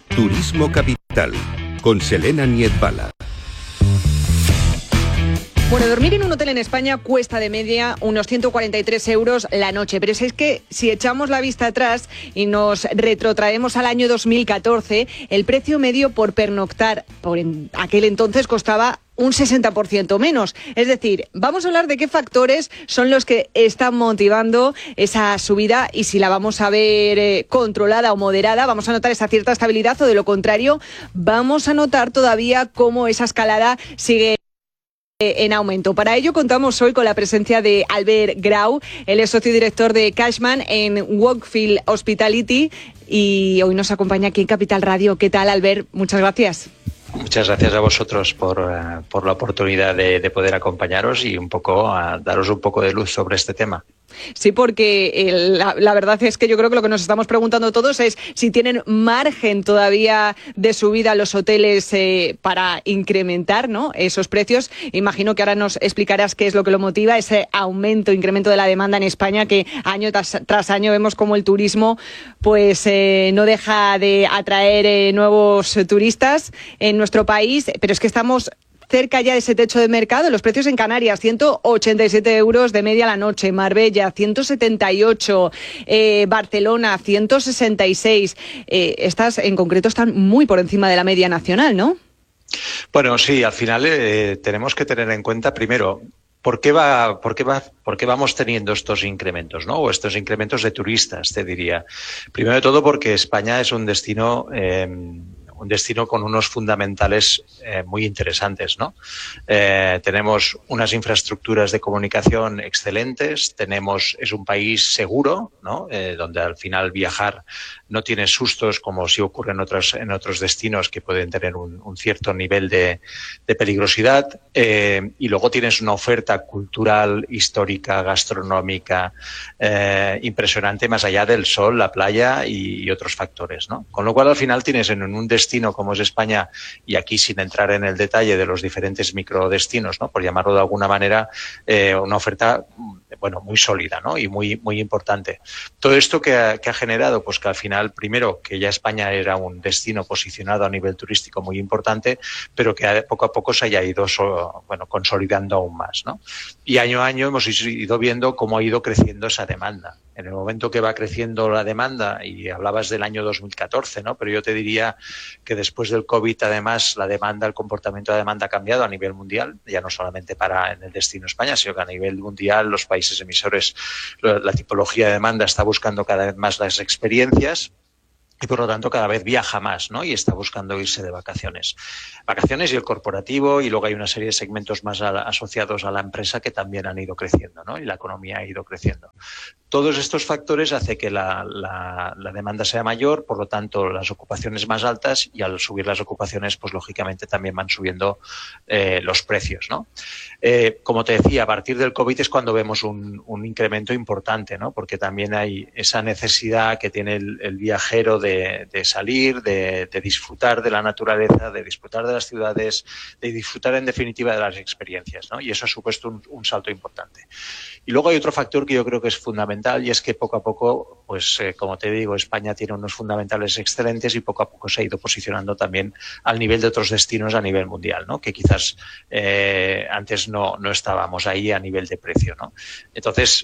Turismo Capital, con Selena Niezbala. Bueno, dormir en un hotel en España cuesta de media unos 143 euros la noche, pero es que si echamos la vista atrás y nos retrotraemos al año 2014, el precio medio por pernoctar por aquel entonces costaba un 60% menos. Es decir, vamos a hablar de qué factores son los que están motivando esa subida y si la vamos a ver controlada o moderada, vamos a notar esa cierta estabilidad o de lo contrario, vamos a notar todavía cómo esa escalada sigue en aumento. Para ello contamos hoy con la presencia de Albert Grau, él es socio director de Cashman en Wakefield Hospitality y hoy nos acompaña aquí en Capital Radio. ¿Qué tal, Albert? Muchas gracias. Muchas gracias a vosotros por la oportunidad de poder acompañaros y un poco daros un poco de luz sobre este tema. Sí, porque la verdad es que yo creo que lo que nos estamos preguntando todos es si tienen margen todavía de subida los hoteles para incrementar, ¿no?, esos precios. Imagino que ahora nos explicarás qué es lo que lo motiva, ese incremento de la demanda en España, que año tras año vemos como el turismo pues no deja de atraer nuevos turistas en nuestro país, pero es que estamos cerca ya de ese techo de mercado. Los precios en Canarias, 187 euros de media la noche, Marbella, 178, Barcelona, 166. Estas en concreto están muy por encima de la media nacional, ¿no? Bueno, sí, al final tenemos que tener en cuenta primero ¿por qué vamos teniendo estos incrementos, ¿no? O estos incrementos de turistas, te diría. Primero de todo porque España es un destino con unos fundamentales muy interesantes, ¿no? Tenemos unas infraestructuras de comunicación excelentes, es un país seguro, ¿no? Donde al final viajar no tiene sustos como si ocurre en otros destinos que pueden tener un cierto nivel de peligrosidad. Y luego tienes una oferta cultural, histórica, gastronómica impresionante, más allá del sol, la playa y otros factores, ¿no? Con lo cual al final tienes en un destino como es España, y aquí sin entrar en el detalle de los diferentes microdestinos, ¿no?, por llamarlo de alguna manera, una oferta muy sólida, ¿no?, y muy importante. Todo esto que ha generado, pues que al final, primero, que ya España era un destino posicionado a nivel turístico muy importante, pero que poco a poco se haya ido consolidando aún más, ¿no? Y año a año hemos ido viendo cómo ha ido creciendo esa demanda. En el momento que va creciendo la demanda, y hablabas del año 2014, ¿no?, pero yo te diría que después del COVID, además, el comportamiento de la demanda ha cambiado a nivel mundial, ya no solamente en el destino España, sino que a nivel mundial los países emisores, la tipología de demanda está buscando cada vez más las experiencias. Y por lo tanto cada vez viaja más, ¿no?, y está buscando irse de vacaciones. Vacaciones y el corporativo, y luego hay una serie de segmentos más asociados a la empresa que también han ido creciendo, ¿no?, y la economía ha ido creciendo. Todos estos factores hacen que la demanda sea mayor, por lo tanto las ocupaciones más altas, y al subir las ocupaciones, pues lógicamente también van subiendo los precios, ¿no? Como te decía, a partir del COVID es cuando vemos un incremento importante, ¿no?, porque también hay esa necesidad que tiene el viajero de salir, de disfrutar de la naturaleza, de disfrutar de las ciudades, de disfrutar en definitiva de las experiencias, ¿no? Y eso ha supuesto un salto importante. Y luego hay otro factor que yo creo que es fundamental, y es que poco a poco, pues como te digo, España tiene unos fundamentales excelentes y poco a poco se ha ido posicionando también al nivel de otros destinos a nivel mundial, ¿no?, que quizás antes no estábamos ahí a nivel de precio, ¿no? Entonces,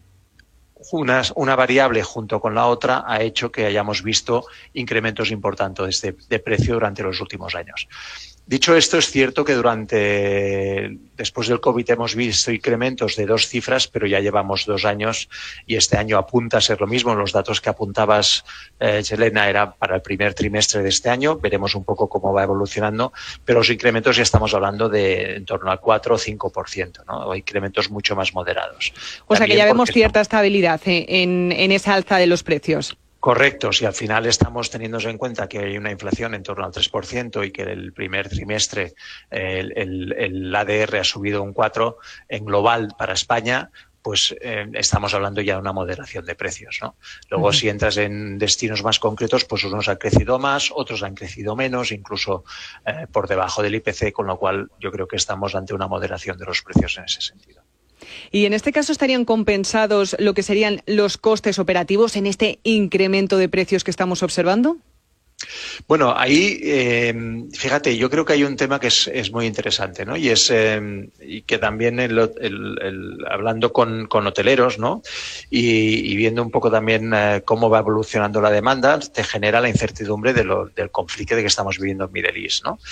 una variable junto con la otra ha hecho que hayamos visto incrementos importantes de precio durante los últimos años. Dicho esto, es cierto que después del COVID hemos visto incrementos de 2 cifras, pero ya llevamos 2 años y este año apunta a ser lo mismo. Los datos que apuntabas, Selena, eran para el primer trimestre de este año. Veremos un poco cómo va evolucionando, pero los incrementos ya estamos hablando de en torno al 4 o 5%, ¿no? O incrementos mucho más moderados. O sea que ya vemos cierta estabilidad en esa alza de los precios. Correcto, si al final estamos teniendo en cuenta que hay una inflación en torno al 3% y que el primer trimestre el ADR ha subido un 4% en global para España, pues estamos hablando ya de una moderación de precios, ¿no? Luego, si entras en destinos más concretos, pues unos han crecido más, otros han crecido menos, incluso por debajo del IPC, con lo cual yo creo que estamos ante una moderación de los precios en ese sentido. ¿Y en este caso estarían compensados lo que serían los costes operativos en este incremento de precios que estamos observando? Bueno, ahí, fíjate, yo creo que hay un tema que es muy interesante, ¿no? Y es y que también hablando con hoteleros, ¿no? Y viendo un poco también cómo va evolucionando la demanda, te genera la incertidumbre del conflicto que estamos viviendo en Middle East, ¿no?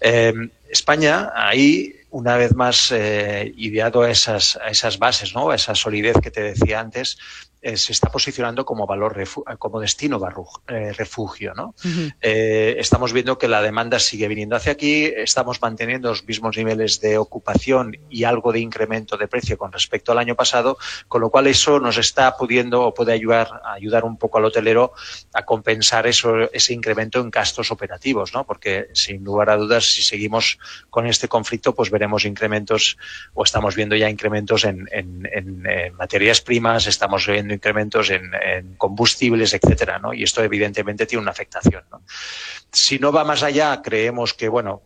España, ahí, una vez más, ideado a esas bases, ¿no? A esa solidez que te decía antes, se está posicionando como como destino refugio, ¿no? Uh-huh. Estamos viendo que la demanda sigue viniendo hacia aquí, estamos manteniendo los mismos niveles de ocupación y algo de incremento de precio con respecto al año pasado, con lo cual eso nos está pudiendo o puede ayudar un poco al hotelero a compensar ese incremento en gastos operativos, ¿no? Porque sin lugar a dudas, si seguimos con este conflicto, pues veremos incrementos o estamos viendo ya incrementos en materias primas, estamos viendo incrementos en combustibles, etcétera, ¿no? Y esto evidentemente tiene una afectación, ¿no? Si no va más allá, creemos que bueno,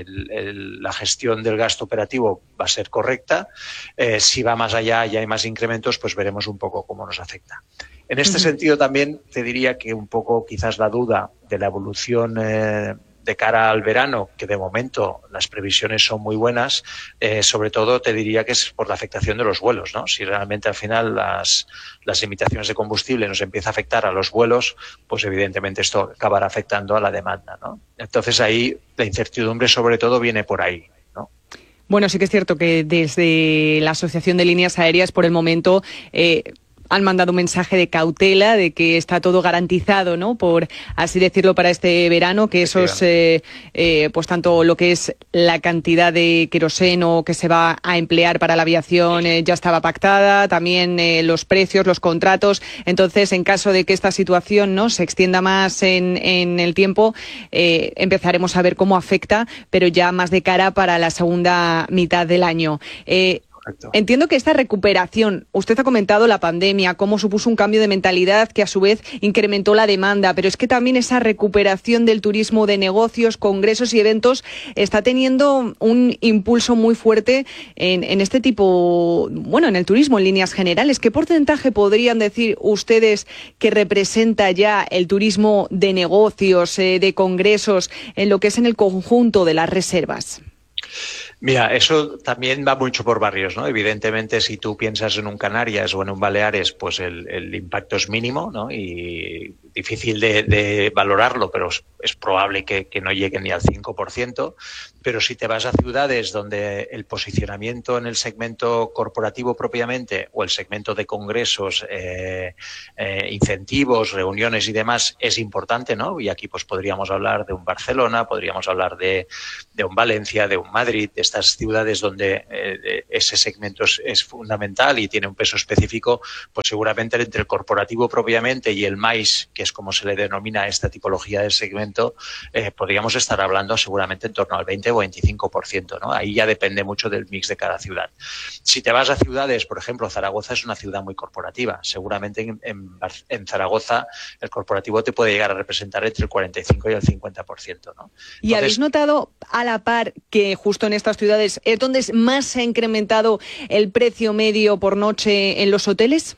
la gestión del gasto operativo va a ser correcta. Si va más allá y hay más incrementos, pues veremos un poco cómo nos afecta. En este sentido también te diría que un poco quizás la duda de la evolución de cara al verano, que de momento las previsiones son muy buenas, sobre todo te diría que es por la afectación de los vuelos, ¿no? Si realmente al final las limitaciones de combustible nos empieza a afectar a los vuelos, pues evidentemente esto acabará afectando a la demanda, ¿no? Entonces ahí la incertidumbre sobre todo viene por ahí, ¿no? Bueno, sí que es cierto que desde la Asociación de Líneas Aéreas por el momento han mandado un mensaje de cautela, de que está todo garantizado, ¿no? Por así decirlo, para este verano, que esos, pues tanto lo que es la cantidad de queroseno que se va a emplear para la aviación ya estaba pactada, también los precios, los contratos. Entonces, en caso de que esta situación, ¿no?, se extienda más en el tiempo, empezaremos a ver cómo afecta, pero ya más de cara para la segunda mitad del año. Correcto. Entiendo que esta recuperación, usted ha comentado la pandemia, cómo supuso un cambio de mentalidad que a su vez incrementó la demanda, pero es que también esa recuperación del turismo de negocios, congresos y eventos está teniendo un impulso muy fuerte en este tipo, bueno, en el turismo en líneas generales. ¿Qué porcentaje podrían decir ustedes que representa ya el turismo de negocios, de congresos, en lo que es en el conjunto de las reservas? Mira, eso también va mucho por barrios, ¿no? Evidentemente, si tú piensas en un Canarias o en un Baleares, pues el impacto es mínimo, ¿no? Y difícil de valorarlo, pero es probable que no llegue ni al 5%. Pero si te vas a ciudades donde el posicionamiento en el segmento corporativo propiamente o el segmento de congresos, incentivos, reuniones y demás es importante, ¿no? Y aquí pues podríamos hablar de un Barcelona, podríamos hablar de un Valencia, de un Madrid, de estas ciudades donde ese segmento es fundamental y tiene un peso específico, pues seguramente entre el corporativo propiamente y el MICE, que es como se le denomina a esta tipología de segmento, podríamos estar hablando seguramente en torno al 20 o 25%, ¿no? Ahí ya depende mucho del mix de cada ciudad. Si te vas a ciudades, por ejemplo, Zaragoza es una ciudad muy corporativa. Seguramente en Zaragoza el corporativo te puede llegar a representar entre el 45 y el 50%, ¿no? Entonces, ¿y habéis notado a la par que justo en estas ciudades es donde más se ha incrementado el precio medio por noche en los hoteles?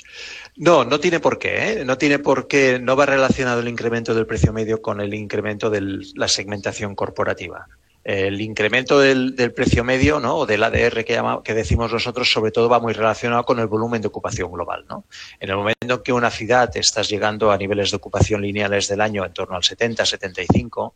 No tiene por qué, ¿eh? No tiene por qué, no va relacionado el incremento del precio medio con el incremento de la segmentación corporativa. El incremento del precio medio, ¿no?, o del ADR que decimos nosotros, sobre todo va muy relacionado con el volumen de ocupación global, ¿no? En el momento en que una ciudad estás llegando a niveles de ocupación lineales del año en torno al 70, 75,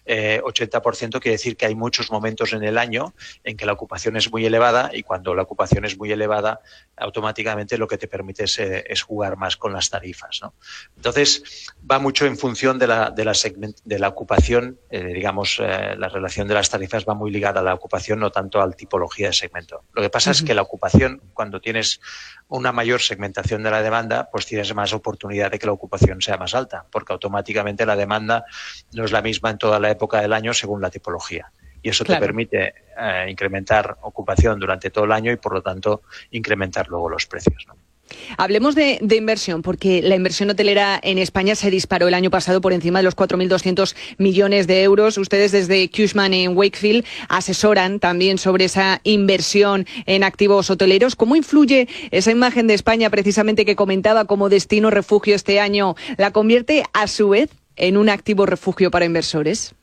80%, quiere decir que hay muchos momentos en el año en que la ocupación es muy elevada, y cuando la ocupación es muy elevada, automáticamente lo que te permite es jugar más con las tarifas, ¿no? Entonces, va mucho en función de la ocupación, digamos, la relación de las tarifas va muy ligada a la ocupación, no tanto a la tipología de segmento. Lo que pasa es que la ocupación, cuando tienes una mayor segmentación de la demanda, pues tienes más oportunidad de que la ocupación sea más alta, porque automáticamente la demanda no es la misma en toda la época del año según la tipología. Y eso te permite incrementar ocupación durante todo el año y, por lo tanto, incrementar luego los precios, ¿no? Hablemos de inversión, porque la inversión hotelera en España se disparó el año pasado por encima de los 4.200 millones de euros. Ustedes desde Cushman & Wakefield asesoran también sobre esa inversión en activos hoteleros. ¿Cómo influye esa imagen de España, precisamente, que comentaba como destino refugio este año? ¿La convierte a su vez en un activo refugio para inversores?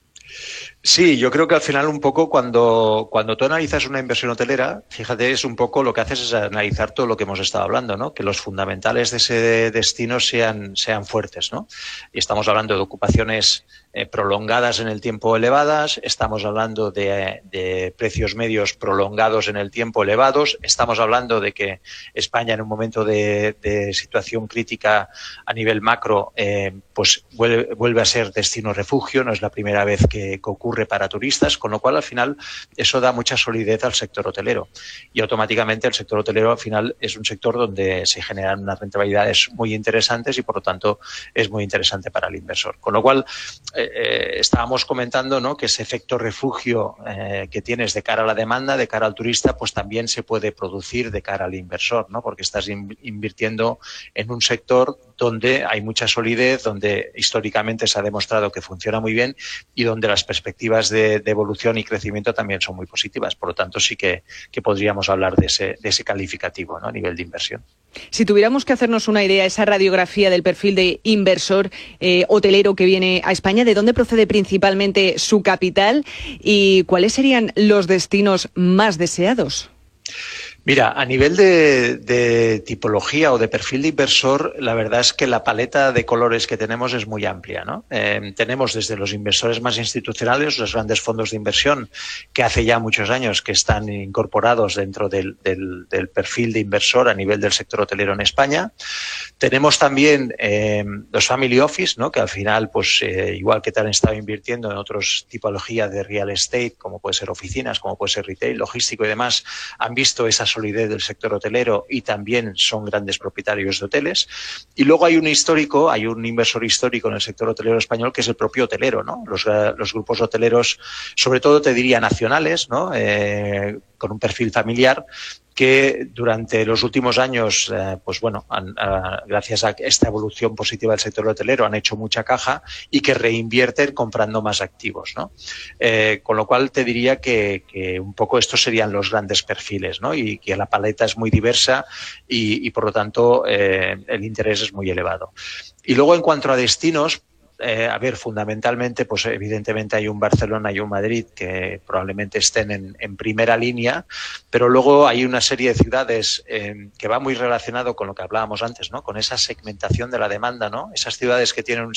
Sí, yo creo que al final un poco cuando tú analizas una inversión hotelera, fíjate, es un poco lo que haces es analizar todo lo que hemos estado hablando, ¿no? Que los fundamentales de ese destino sean fuertes, ¿no? Y estamos hablando de ocupaciones prolongadas en el tiempo elevadas, estamos hablando de precios medios prolongados en el tiempo elevados, estamos hablando de que España en un momento de situación crítica a nivel macro pues vuelve a ser destino refugio, no es la primera vez que ocurre para turistas, con lo cual al final eso da mucha solidez al sector hotelero y automáticamente el sector hotelero al final es un sector donde se generan unas rentabilidades muy interesantes y por lo tanto es muy interesante para el inversor. Con lo cual estábamos comentando, ¿no?, que ese efecto refugio que tienes de cara a la demanda, de cara al turista, pues también se puede producir de cara al inversor, ¿no?, porque estás invirtiendo en un sector donde hay mucha solidez, donde históricamente se ha demostrado que funciona muy bien y donde las perspectivas de evolución y crecimiento también son muy positivas. Por lo tanto, sí que podríamos hablar de ese calificativo, ¿no?, a nivel de inversión. Si tuviéramos que hacernos una idea, esa radiografía del perfil de inversor hotelero que viene a España, ¿de dónde procede principalmente su capital y cuáles serían los destinos más deseados? Mira, a nivel de tipología o de perfil de inversor, la verdad es que la paleta de colores que tenemos es muy amplia, ¿no? Tenemos desde los inversores más institucionales, los grandes fondos de inversión, que hace ya muchos años que están incorporados dentro del perfil de inversor a nivel del sector hotelero en España. Tenemos también los family office, ¿no?, que al final, pues igual que te han estado invirtiendo en otras tipologías de real estate, como puede ser oficinas, como puede ser retail, logístico y demás, han visto esa solidez del sector hotelero y también son grandes propietarios de hoteles. Y luego hay un inversor histórico en el sector hotelero español que es el propio hotelero, ¿no? Los grupos hoteleros, sobre todo te diría nacionales, ¿no?, con un perfil familiar, que durante los últimos años, pues bueno, gracias a esta evolución positiva del sector hotelero han hecho mucha caja y que reinvierten comprando más activos, ¿no? Con lo cual te diría que un poco estos serían los grandes perfiles, ¿no? Y que la paleta es muy diversa y por lo tanto el interés es muy elevado. Y luego en cuanto a destinos, fundamentalmente, pues evidentemente hay un Barcelona y un Madrid que probablemente estén en primera línea, pero luego hay una serie de ciudades que va muy relacionado con lo que hablábamos antes, ¿no?, con esa segmentación de la demanda, ¿no? Esas ciudades que tienen una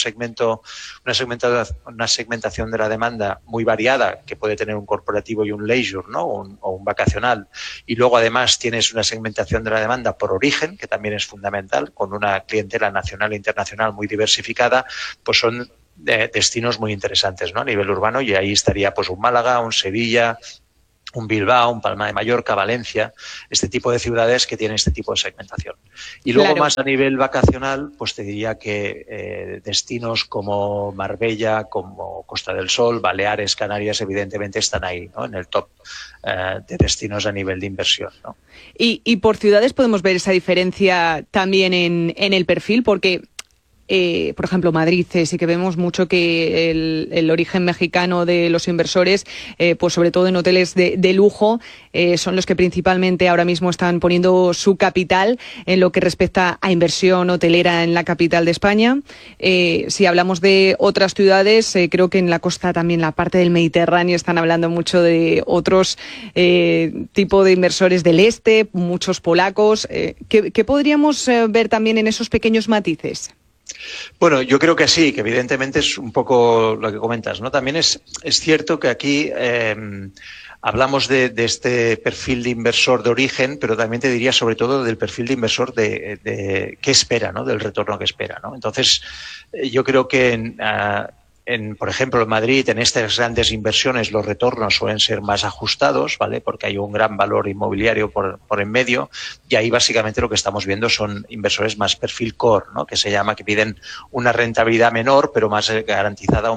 segmentación de la demanda muy variada, que puede tener un corporativo y un leisure, ¿no?, o un vacacional, y luego además tienes una segmentación de la demanda por origen, que también es fundamental, con una clientela nacional e internacional muy diversificada, pues son destinos muy interesantes, ¿no?, a nivel urbano, y ahí estaría pues un Málaga, un Sevilla, un Bilbao, un Palma de Mallorca, Valencia, este tipo de ciudades que tienen este tipo de segmentación. Y luego más a nivel vacacional, pues te diría que destinos como Marbella, como Costa del Sol, Baleares, Canarias, evidentemente están ahí, ¿no?, en el top de destinos a nivel de inversión, ¿no? Y por ciudades podemos ver esa diferencia también en el perfil, porque por ejemplo, Madrid, sí que vemos mucho que el origen mexicano de los inversores, pues sobre todo en hoteles de lujo, son los que principalmente ahora mismo están poniendo su capital en lo que respecta a inversión hotelera en la capital de España. Si hablamos de otras ciudades, creo que en la costa también, la parte del Mediterráneo, están hablando mucho de otros tipo de inversores del este, muchos polacos. ¿Qué podríamos ver también en esos pequeños matices? Bueno, yo creo que sí, que evidentemente es un poco lo que comentas, ¿no? También es cierto que aquí hablamos de este perfil de inversor de origen, pero también te diría sobre todo del perfil de inversor de qué espera, ¿no?, del retorno que espera, ¿no? Entonces, yo creo que por ejemplo, en Madrid, en estas grandes inversiones, los retornos suelen ser más ajustados, ¿vale?, porque hay un gran valor inmobiliario por en medio, y ahí básicamente lo que estamos viendo son inversores más perfil core, ¿no?, que se llama, que piden una rentabilidad menor, pero más garantizada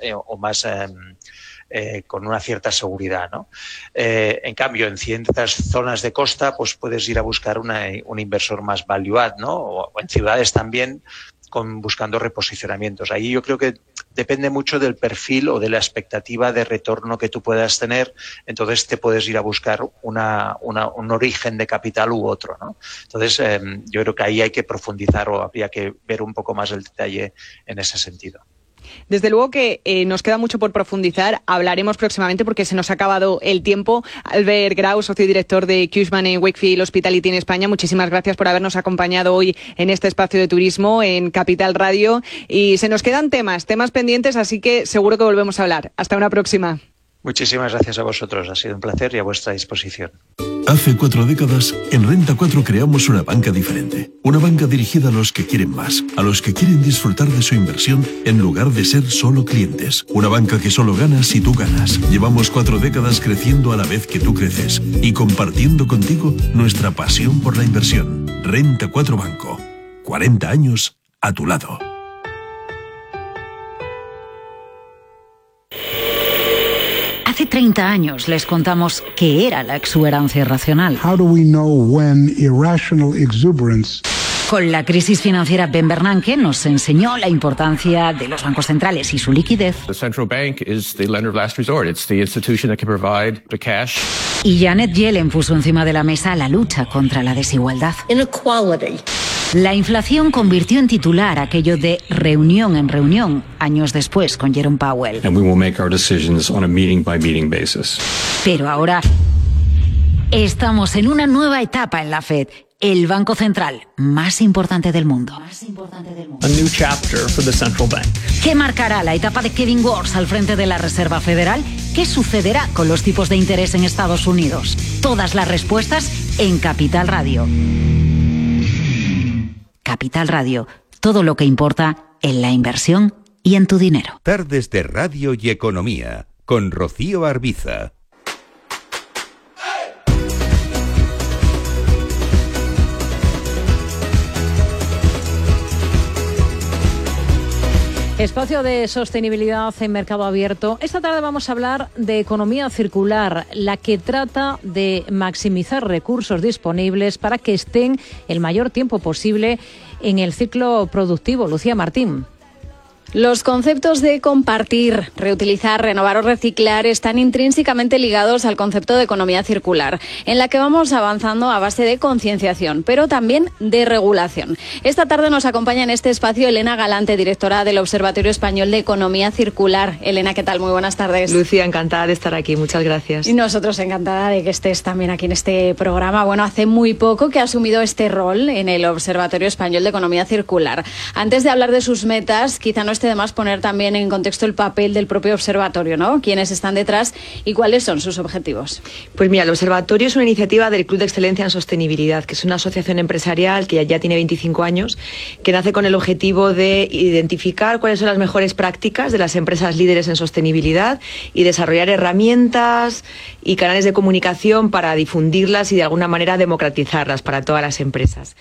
con una cierta seguridad, ¿no? En cambio, en ciertas zonas de costa, pues puedes ir a buscar un inversor más value add, ¿no? O en ciudades también, buscando reposicionamientos. Ahí yo creo que depende mucho del perfil o de la expectativa de retorno que tú puedas tener. Entonces te puedes ir a buscar un origen de capital u otro, ¿no? Entonces yo creo que ahí hay que profundizar o habría que ver un poco más el detalle en ese sentido. Desde luego que nos queda mucho por profundizar. Hablaremos próximamente porque se nos ha acabado el tiempo. Albert Grau, socio director de Cushman & Wakefield Hospitality en España, muchísimas gracias por habernos acompañado hoy en este espacio de turismo en Capital Radio. Y se nos quedan temas pendientes, así que seguro que volvemos a hablar. Hasta una próxima. Muchísimas gracias a vosotros. Ha sido un placer y a vuestra disposición. Hace 4 décadas, en Renta 4 creamos una banca diferente. Una banca dirigida a los que quieren más, a los que quieren disfrutar de su inversión en lugar de ser solo clientes. Una banca que solo gana si tú ganas. Llevamos 4 décadas creciendo a la vez que tú creces y compartiendo contigo nuestra pasión por la inversión. Renta 4 Banco. 40 años a tu lado. Hace 30 años les contamos qué era la exuberancia irracional. How do we know when irrational exuberance? Con la crisis financiera, Ben Bernanke nos enseñó la importancia de los bancos centrales y su liquidez. The central bank is the lender of last resort. It's the institution that can provide the cash. Y Janet Yellen puso encima de la mesa la lucha contra la desigualdad. Inequality. La inflación convirtió en titular aquello de reunión en reunión, años después con Jerome Powell. And we will make our decisions on a meeting by meeting basis. Pero ahora estamos en una nueva etapa en la Fed, el banco central más importante del mundo. A new chapter for the central bank. ¿Qué marcará la etapa de Kevin Warsh al frente de la Reserva Federal? ¿Qué sucederá con los tipos de interés en Estados Unidos? Todas las respuestas en Capital Radio. Capital Radio, todo lo que importa en la inversión y en tu dinero. Tardes de Radio y Economía, con Rocío Arbiza. Espacio de sostenibilidad en Mercado Abierto. Esta tarde vamos a hablar de economía circular, la que trata de maximizar recursos disponibles para que estén el mayor tiempo posible en el ciclo productivo. Lucía Martín. Los conceptos de compartir, reutilizar, renovar o reciclar están intrínsecamente ligados al concepto de economía circular, en la que vamos avanzando a base de concienciación, pero también de regulación. Esta tarde nos acompaña en este espacio Elena Galante, directora del Observatorio Español de Economía Circular. Elena, ¿qué tal? Muy buenas tardes. Lucía, encantada de estar aquí. Muchas gracias. Y nosotros encantada de que estés también aquí en este programa. Bueno, hace muy poco que ha asumido este rol en el Observatorio Español de Economía Circular. Antes de hablar de sus metas, quizá no esté de más poner también en contexto el papel del propio observatorio, ¿no? ¿Quiénes están detrás y cuáles son sus objetivos? Pues mira, el observatorio es una iniciativa del Club de Excelencia en Sostenibilidad, que es una asociación empresarial que ya tiene 25 años, que nace con el objetivo de identificar cuáles son las mejores prácticas de las empresas líderes en sostenibilidad y desarrollar herramientas y canales de comunicación para difundirlas y de alguna manera democratizarlas para todas las empresas.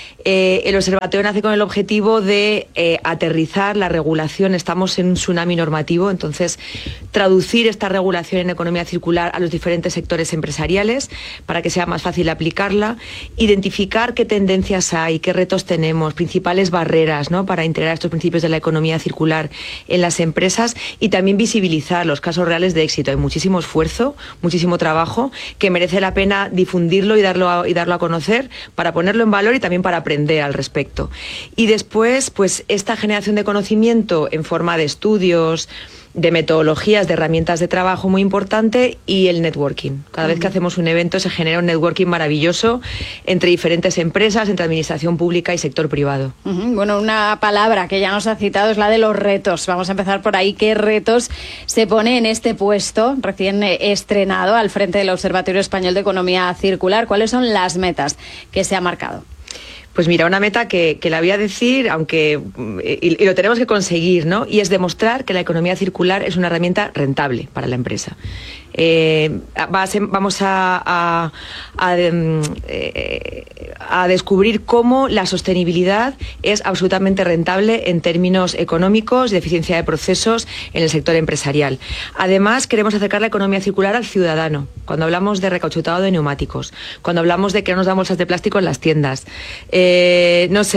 El observatorio nace con el objetivo de aterrizar la regulación. Estamos en un tsunami normativo, entonces traducir esta regulación en economía circular a los diferentes sectores empresariales para que sea más fácil aplicarla, identificar qué tendencias hay, qué retos tenemos, principales barreras, ¿no?, para integrar estos principios de la economía circular en las empresas y también visibilizar los casos reales de éxito. Hay muchísimo esfuerzo, muchísimo trabajo que merece la pena difundirlo y darlo a conocer para ponerlo en valor y también para aprender al respecto. Y después, pues esta generación de conocimiento en forma de estudios, de metodologías, de herramientas de trabajo muy importante y el networking. Cada vez que hacemos un evento se genera un networking maravilloso entre diferentes empresas, entre administración pública y sector privado. Bueno, una palabra que ya nos ha citado es la de los retos. Vamos a empezar por ahí. ¿Qué retos se pone en este puesto recién estrenado al frente del Observatorio Español de Economía Circular? ¿Cuáles son las metas que se ha marcado? Pues mira, una meta que la voy a decir, aunque y lo tenemos que conseguir, ¿no? Y es demostrar que la economía circular es una herramienta rentable para la empresa. Vamos a descubrir cómo la sostenibilidad es absolutamente rentable en términos económicos, de eficiencia de procesos en el sector empresarial. Además, queremos acercar la economía circular al ciudadano. Cuando hablamos de recauchutado de neumáticos, cuando hablamos de que no nos dan bolsas de plástico en las tiendas,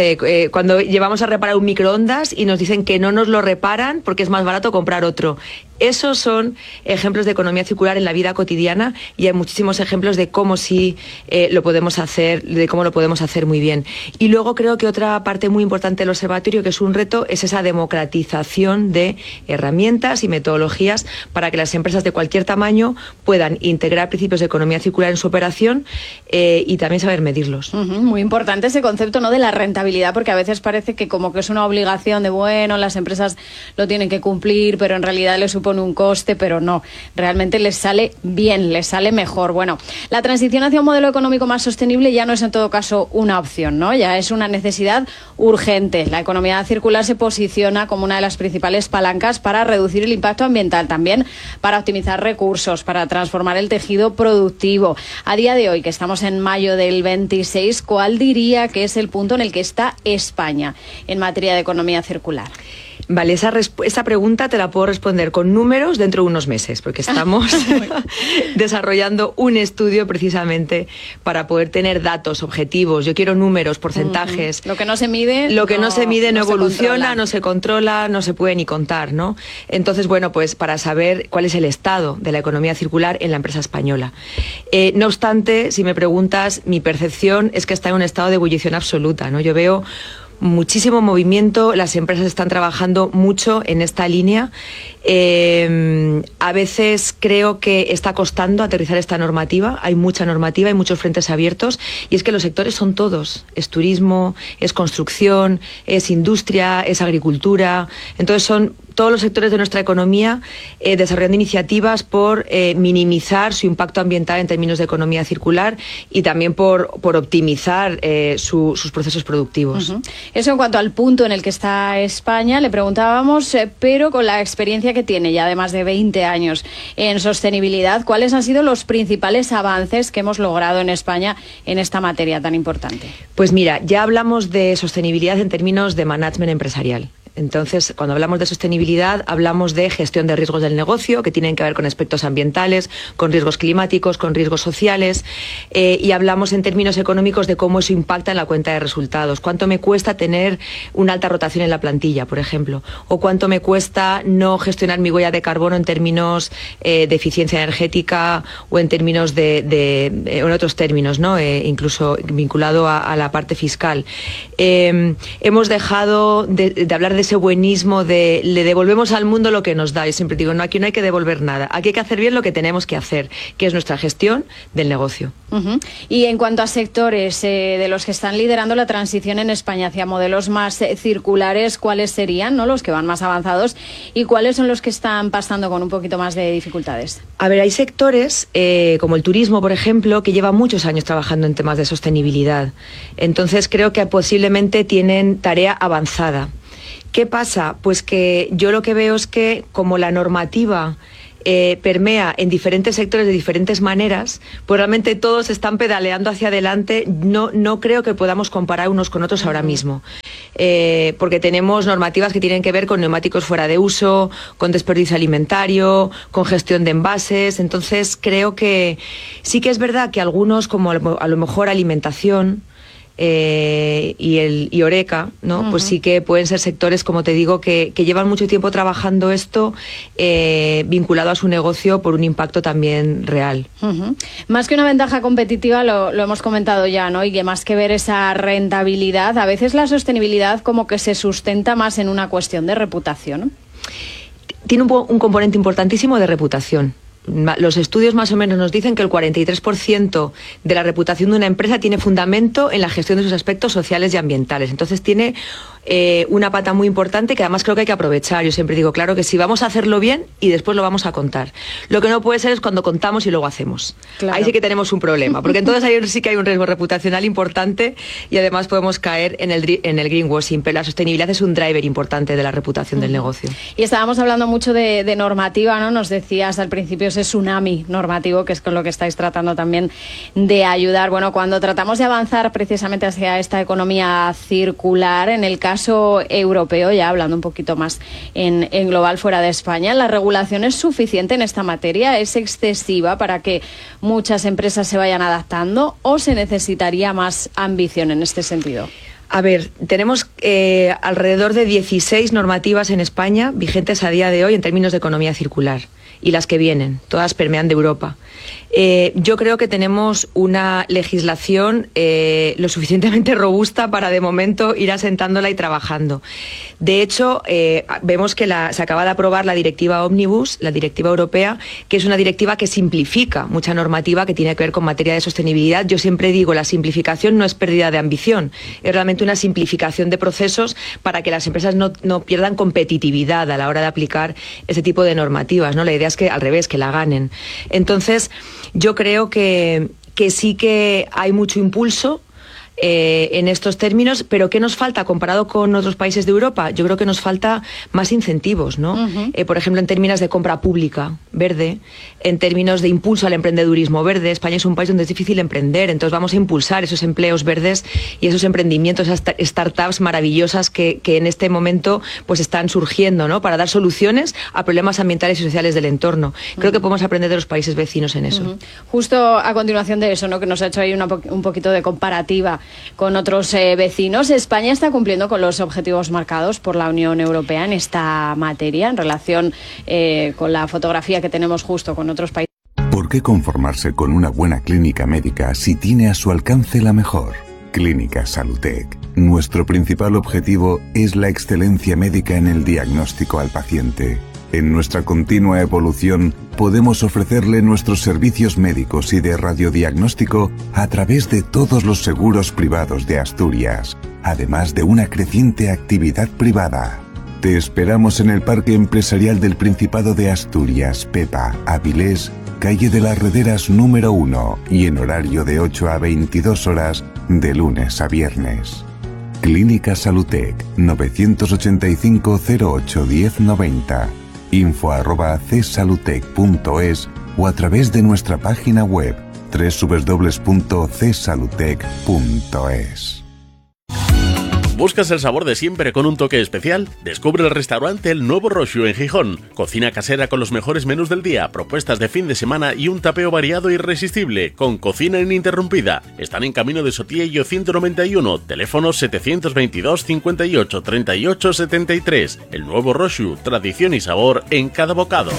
cuando llevamos a reparar un microondas y nos dicen que no nos lo reparan porque es más barato comprar otro. Esos son ejemplos de economía circular en la vida cotidiana y hay muchísimos ejemplos de cómo sí lo podemos hacer, de cómo lo podemos hacer muy bien. Y luego creo que otra parte muy importante del observatorio, que es un reto, es esa democratización de herramientas y metodologías para que las empresas de cualquier tamaño puedan integrar principios de economía circular en su operación y también saber medirlos. Muy importante ese concepto, ¿no?, de la rentabilidad, porque a veces parece que como que es una obligación de, bueno, las empresas lo tienen que cumplir, pero en realidad les supone un coste, pero no, realmente les sale bien, les sale mejor. Bueno, la transición hacia un modelo económico más sostenible ya no es en todo caso una opción, ¿no? Ya es una necesidad urgente. La economía circular se posiciona como una de las principales palancas para reducir el impacto ambiental, también para optimizar recursos, para transformar el tejido productivo. A día de hoy, que estamos en mayo del 26, ¿cuál diría que es el punto en el que está España en materia de economía circular? Vale, esa pregunta te la puedo responder con números dentro de unos meses, porque estamos desarrollando un estudio precisamente para poder tener datos objetivos. Yo quiero números, porcentajes. Lo que no se mide, no evoluciona, no se controla, no se puede ni contar, ¿no? Entonces, bueno, pues para saber cuál es el estado de la economía circular en la empresa española. No obstante, si me preguntas, mi percepción es que está en un estado de ebullición absoluta, ¿no? Yo veo muchísimo movimiento, las empresas están trabajando mucho en esta línea. A veces creo que está costando aterrizar esta normativa, hay mucha normativa, hay muchos frentes abiertos, y es que los sectores son todos, es turismo, es construcción, es industria, es agricultura, entonces son todos los sectores de nuestra economía desarrollando iniciativas por minimizar su impacto ambiental en términos de economía circular y también por optimizar sus procesos productivos. Eso en cuanto al punto en el que está España, le preguntábamos, pero con la experiencia que tiene ya de más de 20 años en sostenibilidad, ¿cuáles han sido los principales avances que hemos logrado en España en esta materia tan importante? Pues mira, ya hablamos de sostenibilidad en términos de management empresarial. Entonces, cuando hablamos de sostenibilidad, hablamos de gestión de riesgos del negocio, que tienen que ver con aspectos ambientales, con riesgos climáticos, con riesgos sociales, y hablamos en términos económicos de cómo eso impacta en la cuenta de resultados. ¿Cuánto me cuesta tener una alta rotación en la plantilla, por ejemplo? ¿O cuánto me cuesta no gestionar mi huella de carbono en términos de eficiencia energética o en términos en otros términos, ¿no? Incluso vinculado a la parte fiscal? Hemos dejado de hablar de ese buenismo de le devolvemos al mundo lo que nos da. Yo siempre digo, no, aquí no hay que devolver nada. Aquí hay que hacer bien lo que tenemos que hacer, que es nuestra gestión del negocio. Y en cuanto a sectores de los que están liderando la transición en España hacia modelos más circulares, ¿cuáles serían, no, los que van más avanzados y cuáles son los que están pasando con un poquito más de dificultades? A ver, hay sectores como el turismo, por ejemplo, que lleva muchos años trabajando en temas de sostenibilidad. Entonces creo que posiblemente tienen tarea avanzada. ¿Qué pasa? Pues que yo lo que veo es que como la normativa permea en diferentes sectores de diferentes maneras, pues realmente todos están pedaleando hacia adelante. No creo que podamos comparar unos con otros ahora mismo, porque tenemos normativas que tienen que ver con neumáticos fuera de uso, con desperdicio alimentario, con gestión de envases. Entonces creo que sí que es verdad que algunos, como a lo mejor alimentación, y Horeca, ¿no? Pues sí que pueden ser sectores, como te digo, que llevan mucho tiempo trabajando esto vinculado a su negocio por un impacto también real. Más que una ventaja competitiva, lo hemos comentado ya, ¿no? Y que más que ver esa rentabilidad, a veces la sostenibilidad como que se sustenta más en una cuestión de reputación. Tiene un componente importantísimo de reputación. Los estudios más o menos nos dicen que el 43% de la reputación de una empresa tiene fundamento en la gestión de sus aspectos sociales y ambientales. Entonces tiene una pata muy importante que además creo que hay que aprovechar. Yo siempre digo, claro que sí, vamos a hacerlo bien y después lo vamos a contar. Lo que no puede ser es cuando contamos y luego hacemos. Claro. Ahí sí que tenemos un problema, porque entonces ahí sí que hay un riesgo reputacional importante y además podemos caer en el greenwashing, pero la sostenibilidad es un driver importante de la reputación del negocio. Y estábamos hablando mucho de normativa, ¿no? Nos decías al principio ese tsunami normativo, que es con lo que estáis tratando también de ayudar. Bueno, cuando tratamos de avanzar precisamente hacia esta economía circular, en el caso europeo, ya hablando un poquito más en global fuera de España, ¿la regulación es suficiente en esta materia? ¿Es excesiva para que muchas empresas se vayan adaptando o se necesitaría más ambición en este sentido? A ver, tenemos alrededor de 16 normativas en España vigentes a día de hoy en términos de economía circular, y las que vienen, todas permean de Europa. Yo creo que tenemos una legislación lo suficientemente robusta para de momento ir asentándola y trabajando. De hecho, vemos que se acaba de aprobar la directiva Omnibus, la directiva europea, que es una directiva que simplifica mucha normativa que tiene que ver con materia de sostenibilidad. Yo siempre digo, la simplificación no es pérdida de ambición, es realmente una simplificación de procesos para que las empresas no pierdan competitividad a la hora de aplicar ese tipo de normativas, ¿no? La idea es que al revés, que la ganen. Entonces, yo creo que sí que hay mucho impulso en estos términos, pero ¿qué nos falta comparado con otros países de Europa? Yo creo que nos falta más incentivos, ¿no? Por ejemplo, en términos de compra pública verde, en términos de impulso al emprendedurismo verde. España es un país donde es difícil emprender, entonces vamos a impulsar esos empleos verdes y esos emprendimientos, esas startups maravillosas que en este momento pues están surgiendo, ¿no? Para dar soluciones a problemas ambientales y sociales del entorno. Creo que podemos aprender de los países vecinos en eso. Justo a continuación de eso, ¿no? Que nos ha hecho ahí un poquito de comparativa con otros vecinos. España está cumpliendo con los objetivos marcados por la Unión Europea en esta materia, en relación con la fotografía que tenemos justo con otros países. ¿Por qué conformarse con una buena clínica médica si tiene a su alcance la mejor? Clínica Salutec. Nuestro principal objetivo es la excelencia médica en el diagnóstico al paciente. En nuestra continua evolución, podemos ofrecerle nuestros servicios médicos y de radiodiagnóstico a través de todos los seguros privados de Asturias, además de una creciente actividad privada. Te esperamos en el Parque Empresarial del Principado de Asturias, Pepa, Avilés, calle de las Rederas número 1 y en horario de 8 a 22 horas de lunes a viernes. Clínica Salutec, 985 08 1090. info@csalutec.es o a través de nuestra página web www.csalutec.es. ¿Buscas el sabor de siempre con un toque especial? Descubre el restaurante El Nuevo Roxu en Gijón. Cocina casera con los mejores menús del día, propuestas de fin de semana y un tapeo variado e irresistible, con cocina ininterrumpida. Están en Camino de Sotillo 191, teléfono 722 58 38 73. El Nuevo Roxu, tradición y sabor en cada bocado.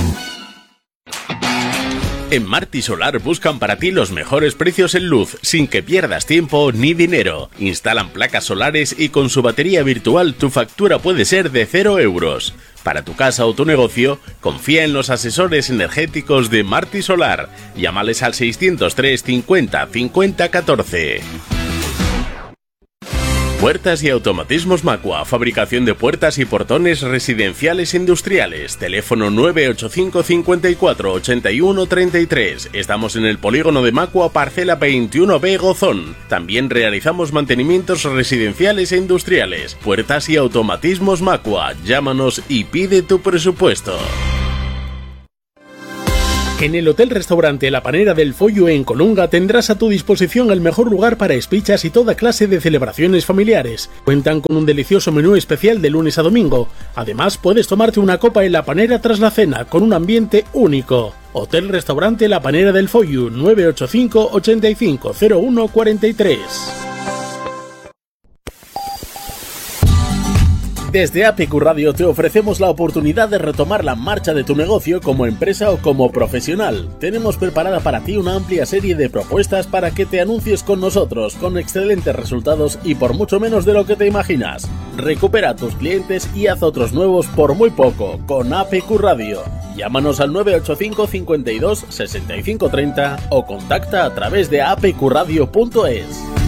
En Marti Solar buscan para ti los mejores precios en luz, sin que pierdas tiempo ni dinero. Instalan placas solares y con su batería virtual tu factura puede ser de 0 euros. Para tu casa o tu negocio, confía en los asesores energéticos de Marti Solar. Llámales al 603 50 50 14. Puertas y automatismos Macua, fabricación de puertas y portones residenciales e industriales. Teléfono 985 54 81 33. Estamos en el polígono de Macua, parcela 21B Gozón. También realizamos mantenimientos residenciales e industriales. Puertas y automatismos Macua. Llámanos y pide tu presupuesto. En el Hotel-Restaurante La Panera del Follo en Colunga tendrás a tu disposición el mejor lugar para espichas y toda clase de celebraciones familiares. Cuentan con un delicioso menú especial de lunes a domingo. Además, puedes tomarte una copa en la panera tras la cena, con un ambiente único. Hotel-Restaurante La Panera del Follo, 985 85 01 43. Desde APQ Radio te ofrecemos la oportunidad de retomar la marcha de tu negocio como empresa o como profesional. Tenemos preparada para ti una amplia serie de propuestas para que te anuncies con nosotros, con excelentes resultados y por mucho menos de lo que te imaginas. Recupera a tus clientes y haz otros nuevos por muy poco con APQ Radio. Llámanos al 985 52 65 30 o contacta a través de apqradio.es.